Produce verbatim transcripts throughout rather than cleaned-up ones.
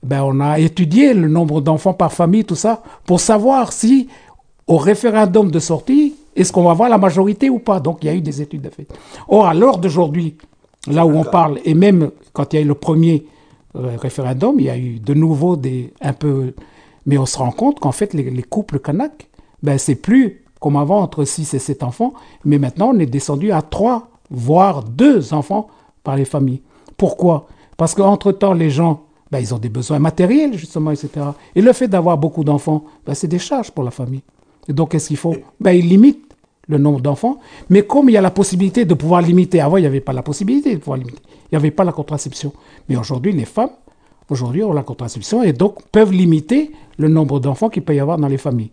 ben, on a étudié le nombre d'enfants par famille, tout ça, pour savoir si, au référendum de sortie, est-ce qu'on va avoir la majorité ou pas. Donc, il y a eu des études de fait. Or, à l'heure d'aujourd'hui, là où on parle, et même quand il y a eu le premier euh, référendum, il y a eu de nouveau des un peu... Mais on se rend compte qu'en fait, les, les couples kanaks, ben, c'est plus comme avant, entre six et sept enfants, mais maintenant, on est descendu à trois, voire deux enfants par les familles. Pourquoi? Parce qu'entre-temps, les gens, ben, ils ont des besoins matériels, justement, et cetera. Et le fait d'avoir beaucoup d'enfants, ben, c'est des charges pour la famille. Et donc, qu'est-ce qu'il faut? Ben, ils limitent le nombre d'enfants. Mais comme il y a la possibilité de pouvoir limiter, avant, il n'y avait pas la possibilité de pouvoir limiter. Il n'y avait pas la contraception. Mais aujourd'hui, les femmes, aujourd'hui, ont la contraception et donc peuvent limiter le nombre d'enfants qu'il peut y avoir dans les familles.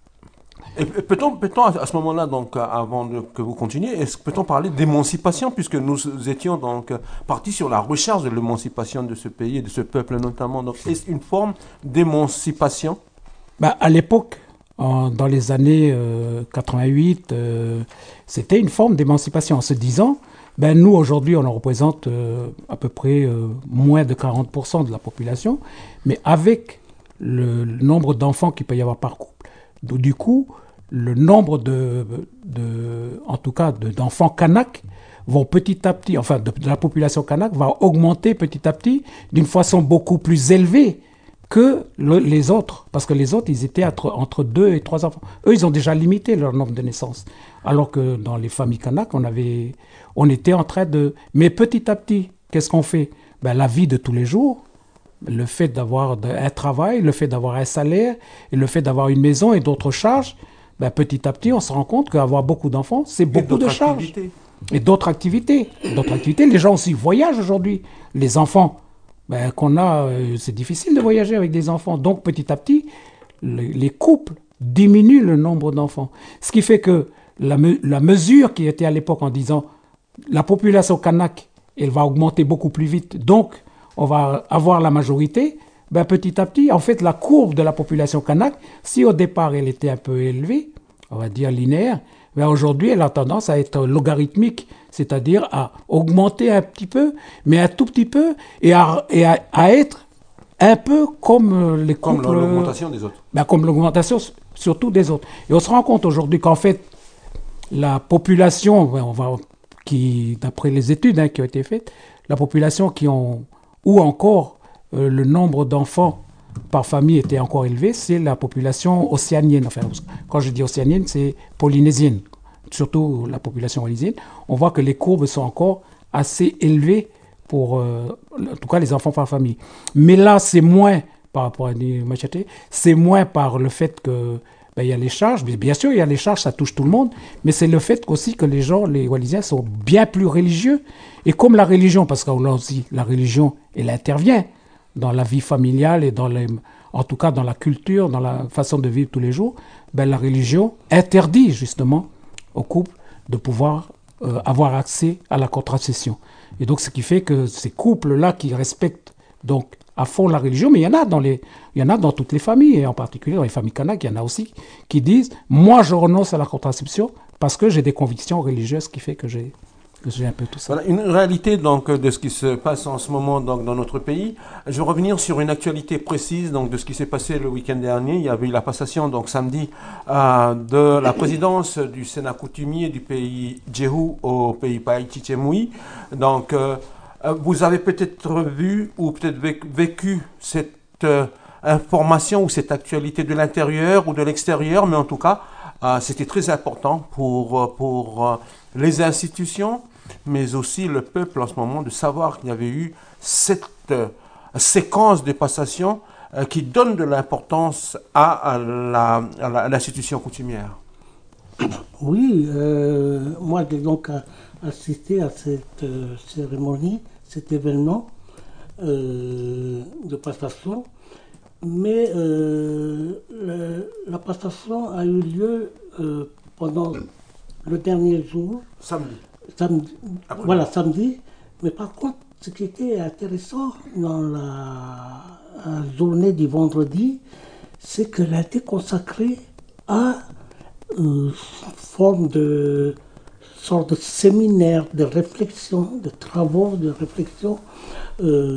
Et peut-on, peut-on à ce moment-là, donc, avant de, que vous continuiez, est-ce que peut-on parler d'émancipation, puisque nous étions donc partis sur la recherche de l'émancipation de ce pays et de ce peuple notamment. Donc, est-ce une forme d'émancipation? Ben, à l'époque, en, dans les années euh, quatre-vingt-huit, euh, c'était une forme d'émancipation en se disant, ben, nous aujourd'hui, on en représente euh, à peu près euh, moins de quarante pour cent de la population, mais avec le, le nombre d'enfants qu'il peut y avoir par couple, donc, du coup, le nombre de, de en tout cas, de, d'enfants kanaks vont petit à petit, enfin, de, de la population kanak va augmenter petit à petit d'une façon beaucoup plus élevée que le, les autres. Parce que les autres, ils étaient entre, entre deux et trois enfants. Eux, ils ont déjà limité leur nombre de naissances. Alors que dans les familles kanak, on avait, on était en train de... Mais petit à petit, qu'est-ce qu'on fait? Ben, la vie de tous les jours, le fait d'avoir un travail, le fait d'avoir un salaire, et le fait d'avoir une maison et d'autres charges, ben, petit à petit, on se rend compte qu'avoir beaucoup d'enfants, c'est beaucoup de charges. Activités. Et d'autres activités. D'autres activités. Les gens aussi voyagent aujourd'hui. Les enfants, ben, qu'on a, euh, c'est difficile de voyager avec des enfants. Donc, petit à petit, le, les couples diminuent le nombre d'enfants. Ce qui fait que la, me, la mesure qui était à l'époque en disant la population kanak, elle va augmenter beaucoup plus vite. Donc, on va avoir la majorité. Ben, petit à petit, en fait, la courbe de la population kanak, si au départ elle était un peu élevée, on va dire linéaire, ben aujourd'hui elle a tendance à être logarithmique, c'est-à-dire à augmenter un petit peu, mais un tout petit peu, et à, et à, à être un peu comme les couples... Comme l'augmentation des autres. Ben, comme l'augmentation surtout des autres. Et on se rend compte aujourd'hui qu'en fait, la population, ben, on va, qui, d'après les études hein, qui ont été faites, la population qui ont, ou encore Euh, le nombre d'enfants par famille était encore élevé, c'est la population océanienne. Enfin, quand je dis océanienne, c'est polynésienne, surtout la population polynésienne. On voit que les courbes sont encore assez élevées pour, euh, en tout cas, les enfants par famille. Mais là, c'est moins, par rapport à Machete, c'est moins par le fait que ben, il y a les charges. Mais bien sûr, il y a les charges, ça touche tout le monde, mais c'est le fait aussi que les gens, les Wallisiens, sont bien plus religieux. Et comme la religion, parce que là aussi, la religion, elle intervient dans la vie familiale et dans les, en tout cas dans la culture, dans la façon de vivre tous les jours, ben la religion interdit justement aux couples de pouvoir euh, avoir accès à la contraception. Et donc ce qui fait que ces couples-là qui respectent donc à fond la religion, mais il y en a dans les, il y en a dans toutes les familles, et en particulier dans les familles kanak, il y en a aussi qui disent « moi je renonce à la contraception parce que j'ai des convictions religieuses qui fait que j'ai... » J'ai un peu tout ça. Voilà, une réalité donc de ce qui se passe en ce moment donc dans notre pays. Je vais revenir sur une actualité précise donc de ce qui s'est passé le week-end dernier. Il y avait eu la passation donc samedi euh, de la présidence du Sénat coutumier du pays Djehu au pays Païti-Tchemoui. Donc euh, vous avez peut-être vu ou peut-être vécu cette euh, information ou cette actualité de l'intérieur ou de l'extérieur, mais en tout cas euh, c'était très important pour pour euh, les institutions, mais aussi le peuple en ce moment, de savoir qu'il y avait eu cette euh, séquence de passation euh, qui donne de l'importance à, à, la, à, la, à l'institution coutumière. Oui, euh, moi j'ai donc assisté à cette euh, cérémonie, cet événement euh, de passation, mais euh, le, la passation a eu lieu euh, pendant le dernier jour, samedi. samedi voilà, samedi. Mais par contre, ce qui était intéressant dans la, la journée du vendredi, c'est qu'elle a été consacrée à une forme de sorte de séminaire, de réflexion, de travaux de réflexion euh,